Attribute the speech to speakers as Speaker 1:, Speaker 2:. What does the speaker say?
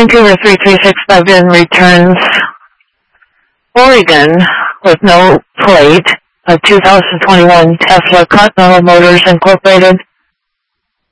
Speaker 1: Vancouver 3365 returns Oregon with no plate of 2021 Tesla Continental Motors Incorporated